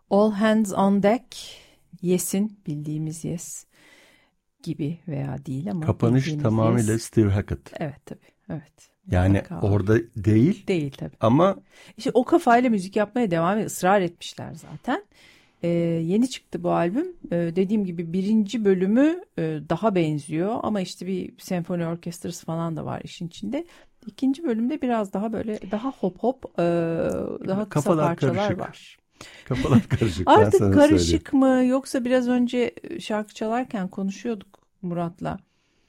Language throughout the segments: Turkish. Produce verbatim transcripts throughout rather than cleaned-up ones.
All Hands on Deck, Yes'in, bildiğimiz Yes gibi veya değil ama kapanış tamamıyla Yes. Steve Hackett. Evet tabii. Evet. Yani Mutlaka orada var. değil. Değil tabii. Ama işte o kafayla müzik yapmaya devam ediyor. Israr etmişler zaten. Ee, yeni çıktı bu albüm. Ee, dediğim gibi birinci bölümü e, daha benziyor ama işte bir senfoni orkestrası falan da var işin içinde. İkinci bölümde biraz daha böyle daha hop hop e, daha kısa kafalar parçalar karışık. var. Kafalar karışık. Artık karışık mı yoksa biraz önce şarkı çalarken konuşuyorduk Murat'la.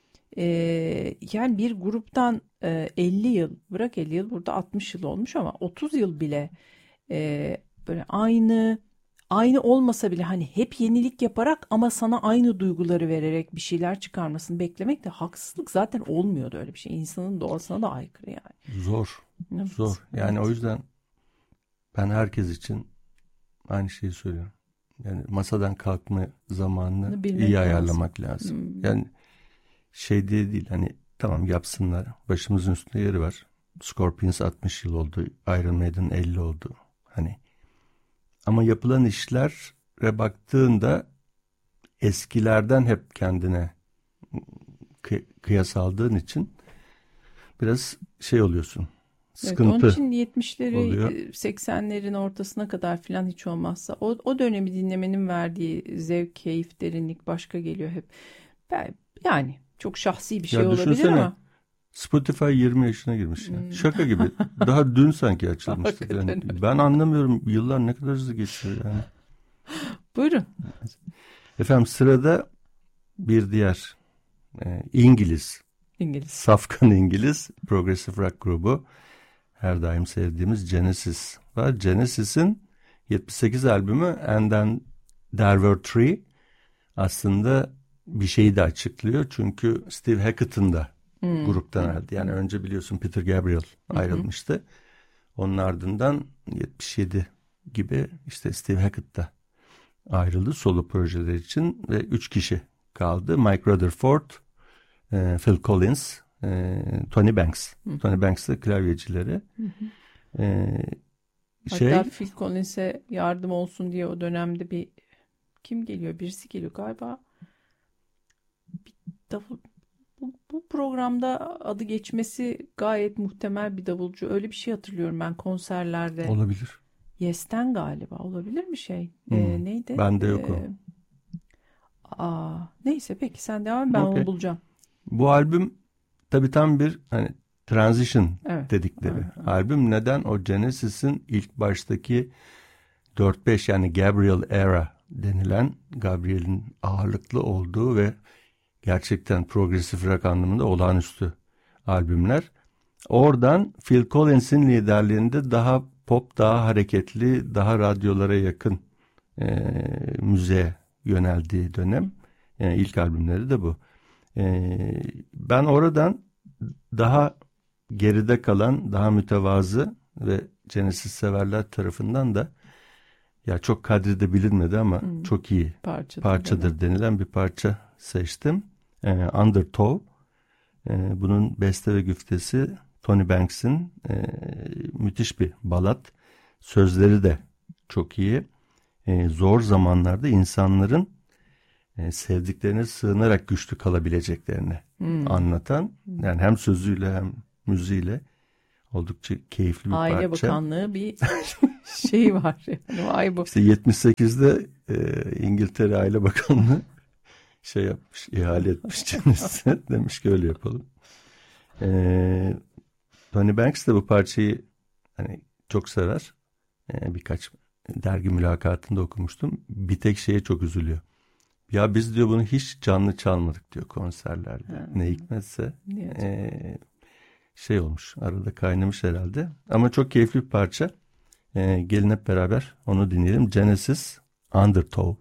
Ee, yani bir gruptan e, elli yıl, bırak elli yıl, burada altmış yıl olmuş ama otuz yıl bile e, böyle aynı aynı olmasa bile hani hep yenilik yaparak ama sana aynı duyguları vererek bir şeyler çıkarmasını beklemek de haksızlık, zaten olmuyordu öyle bir şey. İnsanın doğasına da aykırı yani. Zor. Evet, Zor. Yani evet. o yüzden ben herkes için aynı şeyi söylüyorum. Yani masadan kalkma zamanını Bilmek iyi lazım. ayarlamak lazım. Hmm. Yani şey diye değil, hani tamam yapsınlar. Başımızın üstünde yeri var. Scorpions altmış yıl oldu. Iron Maiden elli oldu. Hani ama yapılan işlere baktığında eskilerden hep kendine kı- kıyas aldığın için biraz şey oluyorsun. Sıkıntı evet, onun için yetmişleri oluyor. seksenlerin ortasına kadar falan hiç olmazsa o, o dönemi dinlemenin verdiği zevk, keyif, derinlik başka geliyor hep. Ben, yani çok şahsi bir şey ya olabilir ama. Spotify yirmi yaşına girmiş ya. Hmm. Şaka gibi. Daha dün sanki açılmıştı. Yani ben anlamıyorum. Yıllar ne kadar hızlı geçiyor yani. Buyurun. Efendim sırada bir diğer e, İngiliz. İngiliz. Safkan İngiliz progressive rock grubu. Her daim sevdiğimiz Genesis var. Genesis'in yetmiş sekiz albümü And Then There Were Three aslında bir şeyi de açıklıyor. Çünkü Steve Hackett'ın da hmm. gruptan ayrıldı. Yani hmm. önce biliyorsun Peter Gabriel ayrılmıştı. Hmm. Onun ardından yetmiş yedi gibi işte Steve Hackett da ayrıldı solo projeler için ve üç kişi kaldı. Mike Rutherford, e, Phil Collins, e, Tony Banks. Hmm. Tony Banks da klavyecileri. Hmm. E, şey, Hatta Phil Collins'e yardım olsun diye o dönemde bir kim geliyor? Birisi geliyor galiba. Bir davul. Bu, bu programda adı geçmesi gayet muhtemel bir davulcu. Öyle bir şey hatırlıyorum ben konserlerde. Olabilir. Yes'ten galiba. Olabilir mi şey? Hmm. Ee, neydi? Bende yok ee, o. Aa, neyse peki sen devam et, ben okay. onu bulacağım. Bu albüm tabii tam bir hani transition evet. dedikleri evet, evet. albüm. Neden? O Genesis'in ilk baştaki dört beş yani Gabriel Era denilen, Gabriel'in ağırlıklı olduğu ve gerçekten progressive rock anlamında olağanüstü albümler. Oradan Phil Collins'in liderliğinde daha pop, daha hareketli, daha radyolara yakın e, müziğe yöneldiği dönem. Yani ilk albümleri de bu. E, ben oradan daha geride kalan, daha mütevazı ve Genesis severler tarafından da ya çok kadri de bilinmedi ama hmm. çok iyi parçadır, parçadır denilen bir parça seçtim. E, Undertow. E, bunun beste ve güftesi Tony Banks'in e, müthiş bir balat. Sözleri de çok iyi. E, zor zamanlarda insanların e, sevdiklerine sığınarak güçlü kalabileceklerini hmm. anlatan. Yani hem sözüyle hem müziğiyle oldukça keyifli bir Aile parça. Aile Bakanlığı bir şey var. Yani, vay bu. İşte yetmiş sekizde e, İngiltere Aile Bakanlığı şey yapmış, ihale etmiş Genesis'e. Demiş ki öyle yapalım. E, Tony Banks de bu parçayı hani çok sever. E, birkaç dergi mülakatında okumuştum. Bir tek şeye çok üzülüyor. Ya biz diyor bunu hiç canlı çalmadık diyor konserlerde. Ha. Ne hikmetse. E, şey olmuş, arada kaynamış herhalde. Ama çok keyifli bir parça. E, gelin hep beraber onu dinleyelim. Genesis, Undertow.